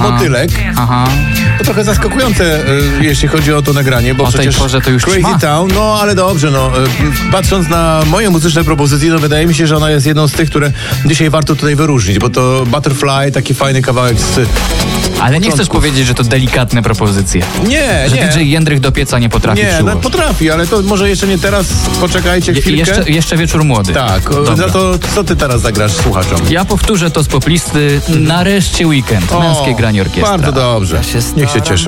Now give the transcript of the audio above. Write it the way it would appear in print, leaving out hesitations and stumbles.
motylek. Aha. To trochę zaskakujące, jeśli chodzi o to nagranie, bo O tej przecież porze to już Crazy ćma. Town, no ale dobrze, patrząc na moje muzyczne propozycje, wydaje mi się, że ona jest jedną z tych, które dzisiaj warto tutaj wyróżnić, bo to Butterfly, taki fajny kawałek z Ale nie chcesz początków. powiedzieć, że to delikatne propozycje. Nie, Że nie. DJ Jędrych do pieca nie potrafi Nie, no przyłożyć. potrafi, ale to może jeszcze nie teraz, poczekajcie chwilkę. Jeszcze wieczór młody. Tak, Dobra. za to co ty teraz zagrasz słuchaczom? Ja powtórzę to z poplisty. Nareszcie weekend. Męskie granie orkiestra. Bardzo dobrze, niech się cieszą.